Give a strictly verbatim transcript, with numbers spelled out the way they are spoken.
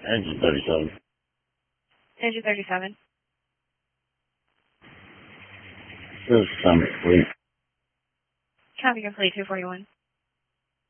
Engine thirty-seven. Engine thirty-seven. This is Summit Fleet. Copy complete, two forty-one.